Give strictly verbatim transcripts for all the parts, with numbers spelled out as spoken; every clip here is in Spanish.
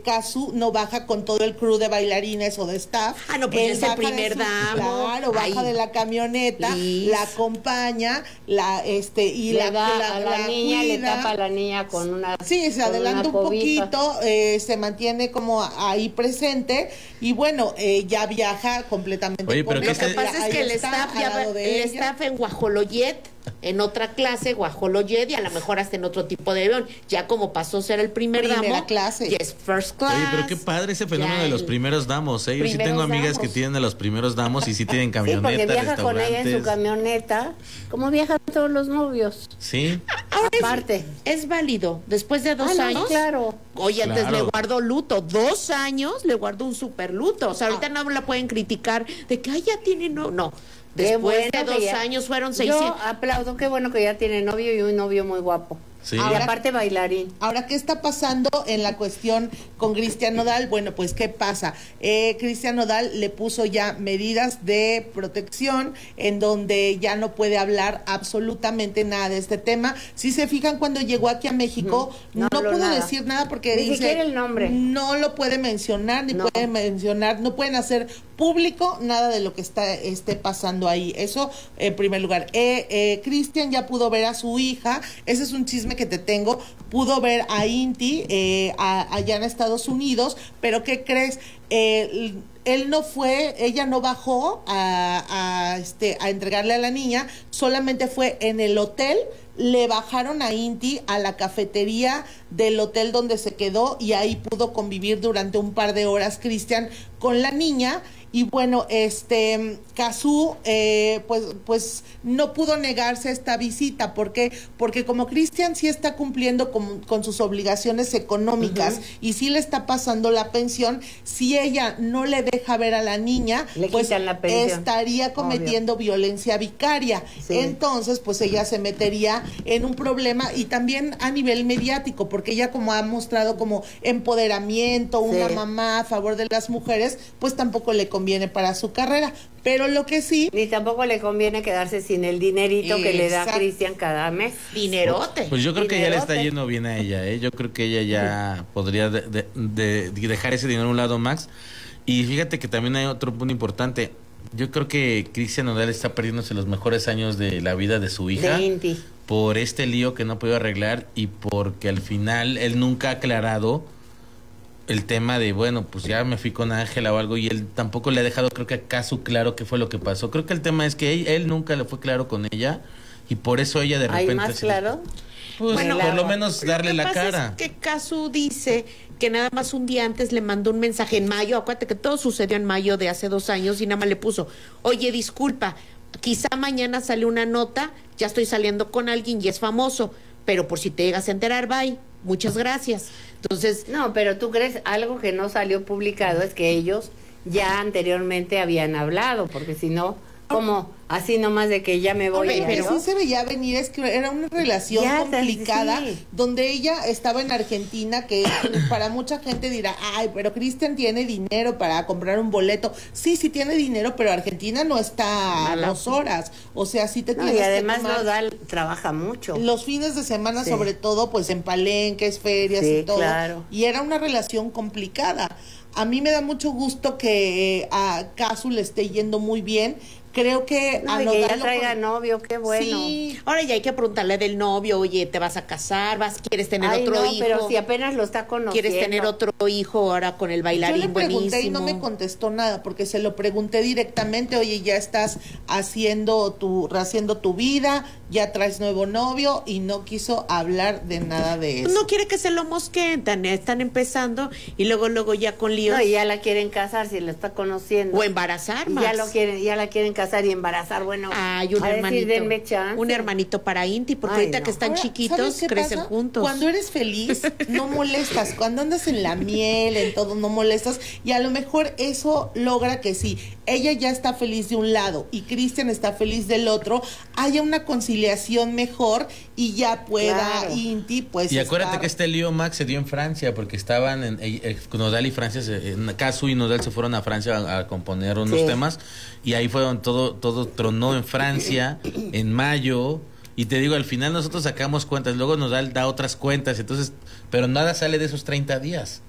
Kazu no baja con todo el crew de bailarines o de staff. Ah, no, pues Él es el baja de primer su- damo. Claro, baja Ay. de la camioneta, Liz. la acompaña, la este y Le la, da la, a la, la niña, le cuida. tapa a la niña con una Sí, se con adelanta una un cobija. poquito, eh, se mantiene como ahí presente y bueno, eh, ya viaja completamente. Oye, con pero ella. ¿qué Lo que se- pasa es Ahí que el está, staff al ya va, lado de el ella. staff en Guajoloyet, en otra clase, Guajoloyet, y a lo mejor hasta en otro tipo de avión. Ya como pasó a ser el primer Primera damo, clase. ya es first class. Oye, pero qué padre ese fenómeno Ya de los el- primeros damos, ¿eh? Yo sí Primeros tengo amigas damos. que tienen a los primeros damos y sí tienen Sí, camionetas, porque viaja con ella en su restaurantes. camioneta, como viajan todos los novios. Sí. Ahora es- Aparte. Es, válido. Después de dos Ah, no, años. claro. Oye, antes Claro. le guardó luto. Dos años le guardó un super luto. O sea, ahorita no la pueden criticar de que ay, ya tiene no. No. Qué Después bueno de que dos ya- años fueron seiscientos. Yo aplaudo, qué bueno que ya tiene novio y un novio muy guapo. Sí. Y Ahora- aparte bailarín. Ahora, ¿qué está pasando en la cuestión con Cristian Nodal? Bueno, pues, ¿qué pasa? Eh, Cristian Nodal le puso ya medidas de protección en donde ya no puede hablar absolutamente nada de este tema. Si se fijan, cuando llegó aquí a México, No no, habló pudo nada. decir nada porque Ni dice... siquiera el nombre. No lo puede mencionar, ni No. puede mencionar, no pueden hacer público nada de lo que está esté pasando ahí. Eso en primer lugar. Eh, eh, Cristian ya pudo ver a su hija, ese es un chisme que te tengo, pudo ver a Inti eh, a- allá en Estados Unidos, pero ¿qué crees? Eh, él no fue, ella no bajó a, a, este, a entregarle a la niña, solamente fue en el hotel, le bajaron a Inti a la cafetería del hotel donde se quedó y ahí pudo convivir durante un par de horas Cristian con la niña. Y bueno, este Kazu eh, pues, pues no pudo negarse a esta visita. ¿Por qué? Porque como Cristian sí está cumpliendo con, con sus obligaciones económicas Uh-huh. y sí le está pasando la pensión, si ella no le deja ver a la niña, Le pues quitan la pensión. estaría cometiendo violencia vicaria. Sí. Entonces, pues ella se metería en un problema y también a nivel mediático, porque ella como ha mostrado como empoderamiento, una Sí. mamá a favor de las mujeres, pues tampoco le conviene para su carrera. Pero lo que sí, Ni tampoco le conviene quedarse sin el dinerito que le da Exacto. Cristian cada mes. Dinerote. Pues yo creo que ya le está Dinerote. yendo bien a ella, ¿eh? Yo creo que ella ya podría de- de- de- de dejar ese dinero a un lado, Max. Y fíjate que también hay otro punto importante. Yo creo que Cristian Nodal está perdiéndose los mejores años de la vida de su hija De Inti. por este lío que no pudo arreglar y porque al final él nunca ha aclarado el tema de, bueno, pues ya me fui con Ángela o algo y él tampoco le ha dejado, creo que a Kazu claro qué fue lo que pasó. Creo que el tema es que él, él nunca le fue claro con ella y por eso ella de ¿Hay repente... más se- claro? Pues Bueno, por lo menos darle Lo la que pasa cara. es que Kazu dice que nada más un día antes le mandó un mensaje en mayo. Acuérdate que todo sucedió en mayo de hace dos años y nada más le puso, oye, disculpa, quizá mañana sale una nota, ya estoy saliendo con alguien y es famoso, pero por si te llegas a enterar, bye, muchas gracias. Entonces, No, pero tú crees algo que no salió publicado es que ellos ya anteriormente habían hablado, porque si no, como así nomás de que ya me voy Oye, y pero adiós. sí se veía venir, es que era una relación Ya, complicada, sí. donde ella estaba en Argentina, que para mucha gente dirá, ay, pero Cristian tiene dinero para comprar un boleto. Sí, sí tiene dinero, pero Argentina no está a Mala. dos horas. O sea, sí te No, tienes y además que tomar Nodal trabaja mucho. los fines de semana, Sí. sobre todo, pues en palenques, ferias Sí, y todo. claro. Y era una relación complicada. A mí me da mucho gusto que eh, a Kazu le esté yendo muy bien. Creo que No, a y que ya Nodal lo traiga con- novio, qué bueno. Sí, ahora ya hay que preguntarle del novio, oye, ¿te vas a casar? ¿Vas, quieres tener Ay, otro no, hijo? pero si apenas lo está conociendo. ¿Quieres tener otro hijo ahora con el yo bailarín le pregunté buenísimo? y no me contestó nada, porque se lo pregunté directamente, oye, ya estás haciendo tu, haciendo tu vida, ya traes nuevo novio, y no quiso hablar de nada de eso. No quiere que se lo mosqueen, tan- están empezando y luego luego ya con líos No, y ya la quieren casar si lo está conociendo. o embarazar Y más. ya lo quieren, ya la quieren casar y embarazar, bueno. Ay, un a decir, hermanito. denme chance. Un hermanito para Inti, porque Ay, ahorita no. que están Ahora, chiquitos, ¿sabes qué crecen pasa? juntos. Cuando eres feliz, no molestas. Cuando andas en la miel, en todo, no molestas. Y a lo mejor eso logra que si ella ya está feliz de un lado y Cristian está feliz del otro, haya una conciliación mejor y ya pueda Claro. Inti, pues. Y acuérdate estar- que este lío, Max, se dio en Francia, porque estaban en, eh, eh, Nodal y Francia, se, en Kazu y Nodal se fueron a Francia a, a componer unos Sí. temas, y ahí fue donde todo, todo tronó en Francia, en mayo, y te digo, al final nosotros sacamos cuentas, luego Nodal da otras cuentas, entonces, pero nada sale de esos treinta días.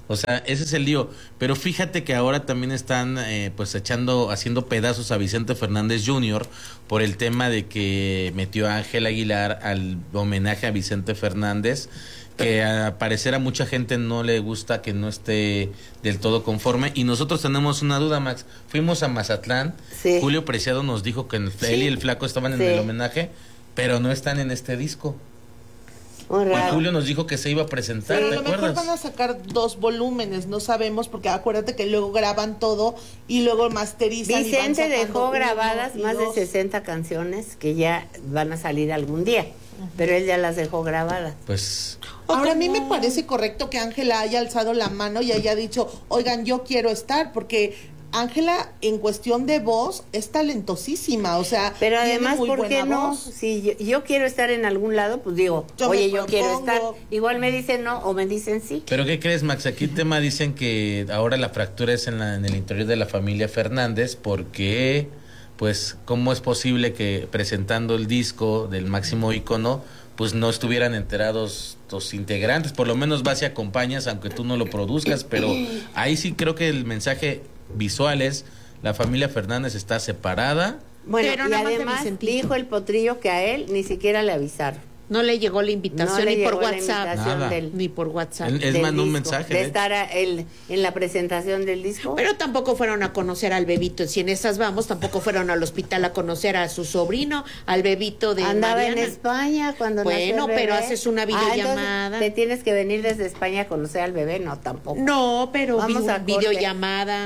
O sea, ese es el lío. Pero fíjate que ahora también están eh, pues echando, haciendo pedazos a Vicente Fernández junior por el tema de que metió a Ángel Aguilar al homenaje a Vicente Fernández, que a parecer a mucha gente no le gusta, que no esté del todo conforme. Y nosotros tenemos una duda, Max. Fuimos a Mazatlán, Sí. Julio Preciado nos dijo que el- Sí. él y el Flaco estaban en Sí. el homenaje, pero no están en este disco. Muy Y raro. Julio nos dijo que se iba a presentar, Pero a ¿te lo mejor acuerdas? van a sacar dos volúmenes, no sabemos, porque acuérdate que luego graban todo y luego masterizan. y van Vicente sacando dejó uno grabadas y más de dos. sesenta canciones que ya van a salir algún día, pero él ya las dejó grabadas. Pues Ahora, a mí me parece correcto que Ángela haya alzado la mano y haya dicho, oigan, yo quiero estar, porque Ángela, en cuestión de voz, es talentosísima, o sea, Pero tiene además, muy ¿por buena qué no? voz. Si yo, yo quiero estar en algún lado, pues digo, Yo me oye, yo quiero propongo. estar. Igual me dicen no o me dicen sí. ¿Pero qué crees, Max? Aquí el tema dicen que ahora la fractura es en, la, en el interior de la familia Fernández porque, pues, ¿cómo es posible que presentando el disco del máximo ícono, pues no estuvieran enterados los integrantes? Por lo menos vas y acompañas, aunque tú no lo produzcas, pero ahí sí creo que el mensaje visual es, la familia Fernández está separada. Bueno, Pero y nada más de además Vicentito. dijo el potrillo que a él ni siquiera le avisaron. No le llegó la No invitación le ni por llegó la WhatsApp. invitación Nada. del, Ni por WhatsApp. Él- él del mandó un disco, mensaje, de de estar a él en la presentación del disco. Pero tampoco fueron a conocer al bebito. Si en esas vamos, tampoco fueron al hospital a conocer a su sobrino, al bebito de Andaba Mariana. en España cuando Bueno, nació el pero bebé. haces una Ah, entonces, videollamada. ¿te tienes que venir desde España a conocer al bebé? No, tampoco. No, pero Vamos vi- a corte. videollamada.